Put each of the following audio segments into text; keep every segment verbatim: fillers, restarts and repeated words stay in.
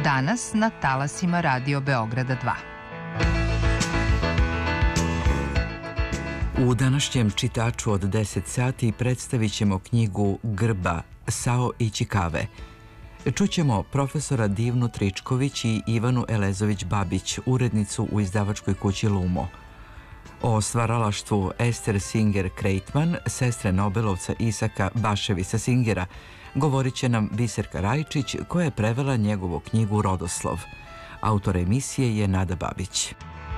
Danas na talasima Radio Beograda dva. U današnjem čitaču od deset sati predstavit ćemo knjigu Grba, Sao Ichikawe. Čućemo profesora Divnu Tričković i Ivanu Elezović-Babić, urednicu u izdavačkoj kući Lumo. O stvaralaštvu Ester Singer-Kreitman, sestre Nobelovca Isaka Baševisa Singera, govorit će nam Biserka Rajčić, koja je prevela njegovu knjigu Rodoslov. Autor emisije je Nada Babić.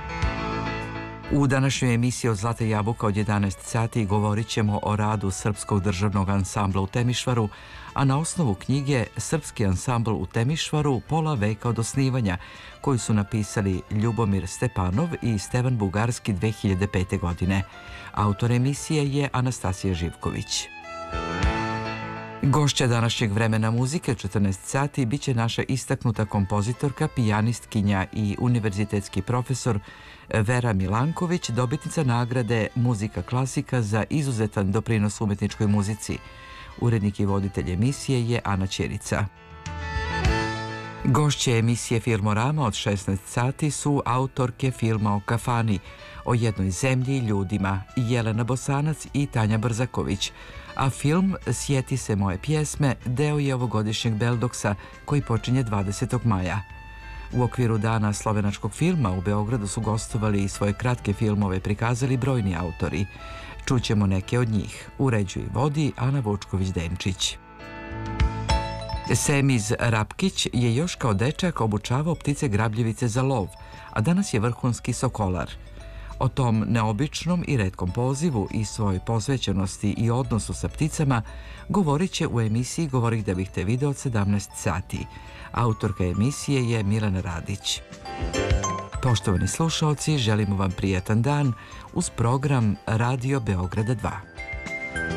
U današnjoj emisiji od Zlate jabuka od jedanaest sati govorit ćemo o radu Srpskog državnog ansambla u Temišvaru, a na osnovu knjige Srpski ansambl u Temišvaru pola veka od osnivanja, koju su napisali Ljubomir Stepanov i Stevan Bugarski dve hiljade pete. godine. Autor emisije je Anastasija Živković. Gošća današnjeg Vremena muzike četrnaest sati biće naša istaknuta kompozitorka, pijanistkinja i univerzitetski profesor Vera Milanković, dobitnica nagrade Muzika klasika za izuzetan doprinos umetničkoj muzici. Urednik i voditelj emisije je Ana Ćirica. Gošće emisije Filmorama od šesnaest sati su autorke filma o kafani, o jednoj zemlji i ljudima, Jelena Bosanac i Tanja Brzaković, a film Sjeti se moje pjesme deo je ovogodišnjeg Beldoksa koji počinje dvadesetog maja. U okviru Dana slovenačkog filma u Beogradu su gostovali i svoje kratke filmove prikazali brojni autori. Čućemo neke od njih. Uređuje i vodi Ana Vučković-Denčić. Semiz Rapkić je još kao dečak obučavao ptice grabljivice za lov, a danas je vrhunski sokolar. O tom neobičnom i retkom pozivu i svojoj posvećenosti i odnosu sa pticama govorit će u emisiji Govorih da bih te video od sedamnaest sati. Autorka emisije je Milena Radić. Poštovani slušaoci, želimo vam prijatan dan uz program Radio Beograda dva.